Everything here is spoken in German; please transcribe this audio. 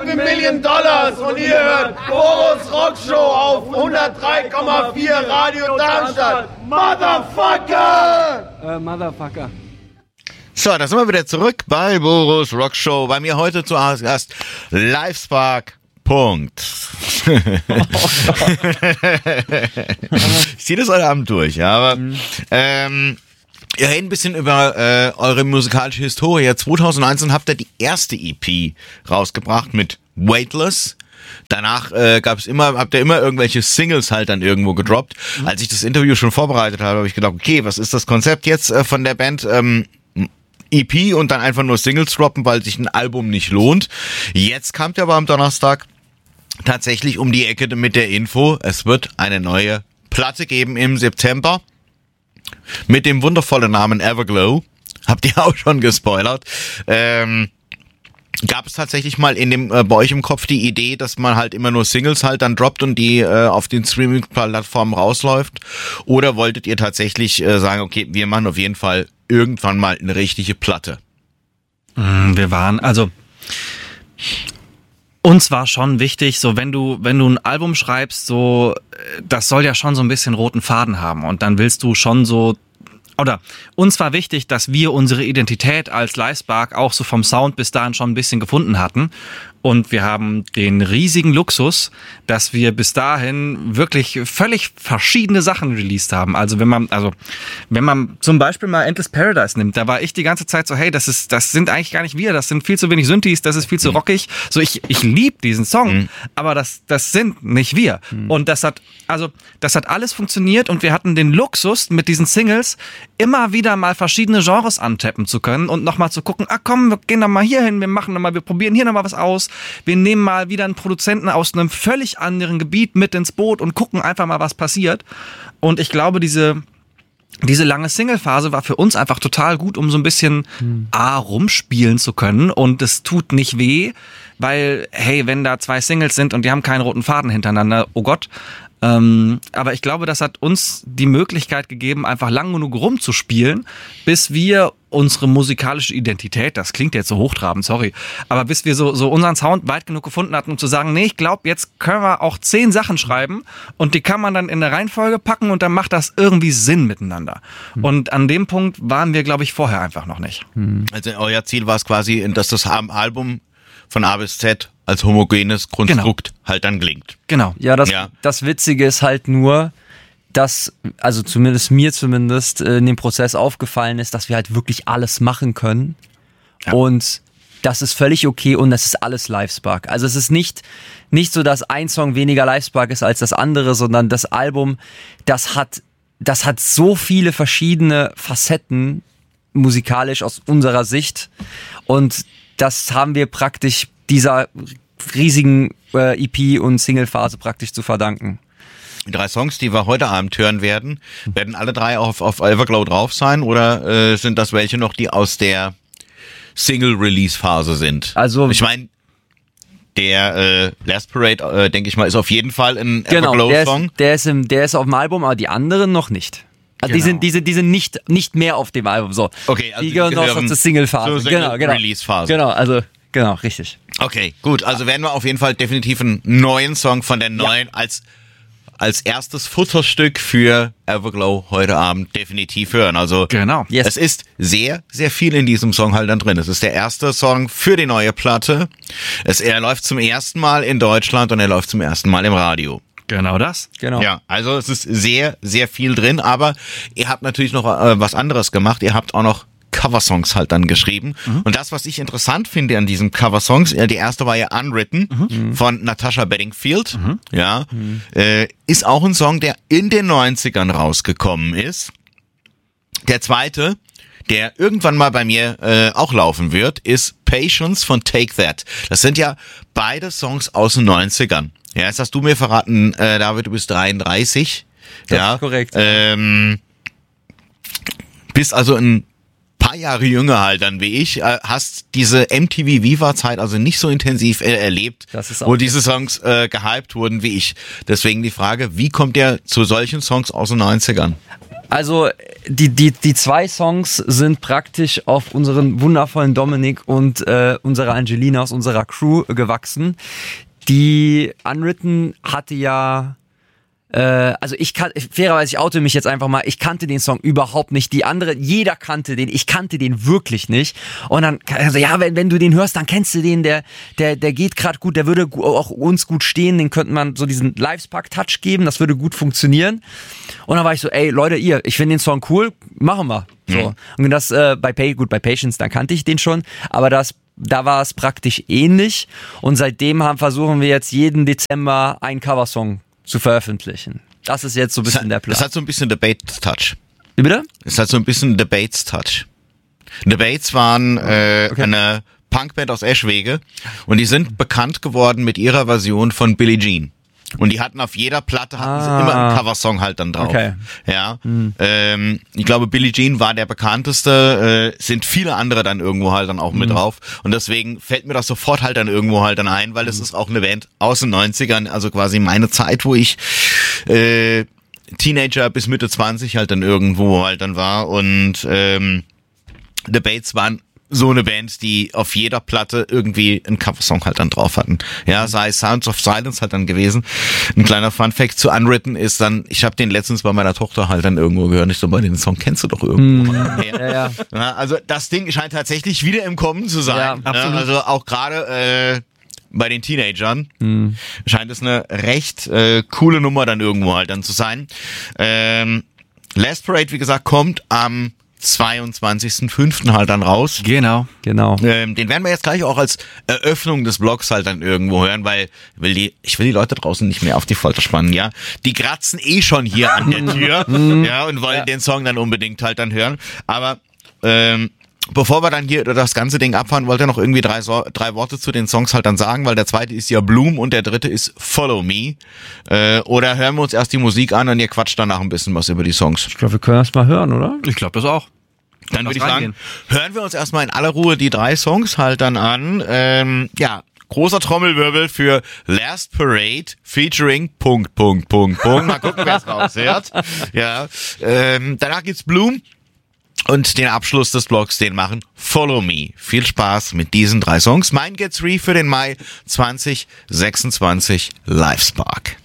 $1 Million und ihr hört Boris Rockshow auf 103,4 Radio Darmstadt. Motherfucker! Motherfucker. So, da sind wir wieder zurück bei Boris Rockshow. Bei mir heute zu Gast Livespark. Punkt. Ich ziehe das heute Abend durch, ja, aber ihr redet ein bisschen über eure musikalische Historie. 2019 habt ihr die erste EP rausgebracht mit Weightless. Danach habt ihr immer irgendwelche Singles halt dann irgendwo gedroppt. Als ich das Interview schon vorbereitet habe, habe ich gedacht, okay, was ist das Konzept jetzt von der Band? EP und dann einfach nur Singles droppen, weil sich ein Album nicht lohnt. Jetzt kamt ihr aber am Donnerstag tatsächlich um die Ecke mit der Info, es wird eine neue Platte geben im September mit dem wundervollen Namen Everglow. Habt ihr auch schon gespoilert. Gab es tatsächlich mal bei euch im Kopf die Idee, dass man halt immer nur Singles halt dann droppt und die auf den Streaming-Plattformen rausläuft? Oder wolltet ihr tatsächlich sagen, okay, wir machen auf jeden Fall irgendwann mal eine richtige Platte? Uns war schon wichtig, so wenn du ein Album schreibst, so das soll ja schon so ein bisschen roten Faden haben und dann willst du schon so, oder uns war wichtig, dass wir unsere Identität als Livespark auch so vom Sound bis dahin schon ein bisschen gefunden hatten. Und wir haben den riesigen Luxus, dass wir bis dahin wirklich völlig verschiedene Sachen released haben. Also wenn man zum Beispiel mal Endless Paradise nimmt, da war ich die ganze Zeit so, hey, das sind eigentlich gar nicht wir, das sind viel zu wenig Synthes, das ist viel zu rockig. So, ich liebe diesen Song, aber das sind nicht wir. Und das hat alles funktioniert und wir hatten den Luxus, mit diesen Singles immer wieder mal verschiedene Genres antappen zu können und nochmal zu gucken, komm, wir gehen doch mal hier hin, wir probieren hier nochmal was aus. Wir nehmen mal wieder einen Produzenten aus einem völlig anderen Gebiet mit ins Boot und gucken einfach mal, was passiert. Und ich glaube, diese lange Single-Phase war für uns einfach total gut, um so ein bisschen rumspielen zu können. Und es tut nicht weh, weil, hey, wenn da 2 Singles sind und die haben keinen roten Faden hintereinander, oh Gott. Aber ich glaube, das hat uns die Möglichkeit gegeben, einfach lang genug rumzuspielen, bis wir unsere musikalische Identität, das klingt jetzt so hochtrabend, sorry, aber bis wir so unseren Sound weit genug gefunden hatten, um zu sagen, nee, ich glaube, jetzt können wir auch 10 Sachen schreiben und die kann man dann in der Reihenfolge packen und dann macht das irgendwie Sinn miteinander. Und an dem Punkt waren wir, glaube ich, vorher einfach noch nicht. Also euer Ziel war es quasi, dass das Album von A bis Z als homogenes Konstrukt halt dann klingt. Genau. Ja, das Witzige ist halt nur, dass, also mir in dem Prozess aufgefallen ist, dass wir halt wirklich alles machen können. Ja. Und das ist völlig okay und das ist alles Livespark. Also es ist nicht so, dass ein Song weniger Livespark ist als das andere, sondern das Album, das hat so viele verschiedene Facetten musikalisch aus unserer Sicht und das haben wir praktisch dieser riesigen EP und Single-Phase praktisch zu verdanken. Die 3 Songs, die wir heute Abend hören werden alle 3 auf Everglow drauf sein oder sind das welche noch, die aus der Single-Release-Phase sind? Also ich meine, der Last Parade, denke ich mal, ist auf jeden Fall ein Everglow-Song. Der ist auf dem Album, aber die anderen noch nicht. Also genau. Die sind nicht mehr auf dem Album. So. Okay, also die gehören noch zur Single-Phase. Genau. Release-Phase. Genau, richtig. Okay, gut. Also werden wir auf jeden Fall definitiv einen neuen Song von der neuen als erstes Futterstück für Everglow heute Abend definitiv hören. Also genau. Es ist sehr, sehr viel in diesem Song halt dann drin. Es ist der erste Song für die neue Platte. Er läuft zum ersten Mal in Deutschland und er läuft zum ersten Mal im Radio. Genau das. Genau. Ja, also es ist sehr, sehr viel drin, aber ihr habt natürlich noch was anderes gemacht. Ihr habt auch noch Coversongs halt dann geschrieben. Und das, was ich interessant finde an diesen Coversongs, die erste war ja Unwritten von Natasha Bedingfield, ist auch ein Song, der in den 90ern rausgekommen ist. Der zweite, der irgendwann mal bei mir auch laufen wird, ist Patience von Take That. Das sind ja beide Songs aus den 90ern. Ja, jetzt hast du mir verraten, David, du bist 33. Das ist korrekt. Bist also ein paar Jahre jünger halt dann wie ich, hast diese MTV Viva-Zeit also nicht so intensiv erlebt, wo diese Songs gehypt wurden wie ich. Deswegen die Frage, wie kommt ihr zu solchen Songs aus den 90ern? Also die 2 Songs sind praktisch auf unseren wundervollen Dominik und unserer Angelina aus unserer Crew gewachsen. Die Unwritten hatte ja, also fairerweise, ich oute mich jetzt einfach mal, ich kannte den Song überhaupt nicht. Die andere, jeder kannte den, ich kannte den wirklich nicht. Und dann, also ja, wenn du den hörst, dann kennst du den, der geht gerade gut, der würde auch uns gut stehen, den könnte man so diesen Livespark-Touch geben, das würde gut funktionieren. Und dann war ich so, ey Leute, ich finde den Song cool, machen wir. So. Und das bei Patience, dann kannte ich den schon, aber da war es praktisch ähnlich. Und seitdem versuchen wir jetzt jeden Dezember einen Coversong zu veröffentlichen. Das ist jetzt so ein bisschen der Plan. Das hat so ein bisschen Debate-Touch. Wie bitte? Es hat so ein bisschen Debates-Touch. Debates waren eine Punkband aus Eschwege und die sind bekannt geworden mit ihrer Version von Billie Jean. Und die hatten auf jeder Platte sie immer einen Coversong halt dann drauf. Okay. Ja. Ich glaube, Billie Jean war der bekannteste, sind viele andere dann irgendwo halt dann auch mit drauf. Und deswegen fällt mir das sofort halt dann irgendwo halt dann ein, weil das ist auch eine Band aus den 90ern, also quasi meine Zeit, wo ich Teenager bis Mitte 20 halt dann irgendwo halt dann war. Und Debates waren so eine Band, die auf jeder Platte irgendwie einen Coversong halt dann drauf hatten. Ja, sei Sounds of Silence halt dann gewesen. Ein kleiner Funfact zu Unwritten ist dann, ich habe den letztens bei meiner Tochter halt dann irgendwo gehört. Ich so, den Song kennst du doch irgendwo. Ja. Ja, also das Ding scheint tatsächlich wieder im Kommen zu sein. Ja, absolut. Also auch gerade bei den Teenagern scheint es eine recht coole Nummer dann irgendwo halt dann zu sein. Last Parade, wie gesagt, kommt am 22.05. halt dann raus. Genau. Den werden wir jetzt gleich auch als Eröffnung des Blogs halt dann irgendwo hören, weil ich will die Leute draußen nicht mehr auf die Folter spannen, ja. Die kratzen schon hier an der Tür, ja, und wollen den Song dann unbedingt halt dann hören. Aber bevor wir dann hier das ganze Ding abfahren, wollte ich noch irgendwie drei Worte zu den Songs halt dann sagen, weil der zweite ist ja Bloom und der dritte ist Follow Me. Oder hören wir uns erst die Musik an und ihr quatscht danach ein bisschen was über die Songs. Ich glaube, wir können das mal hören, oder? Ich glaube das auch. Dann würde ich sagen, hören wir uns erstmal in aller Ruhe die 3 Songs halt dann an. Großer Trommelwirbel für Last Parade featuring ... Mal gucken, wer es raushört. Ja, danach gibt's Bloom. Und den Abschluss des Blogs, den machen Follow Me. Viel Spaß mit diesen 3 Songs. Mein Get 3 für den Mai 2026 Livespark.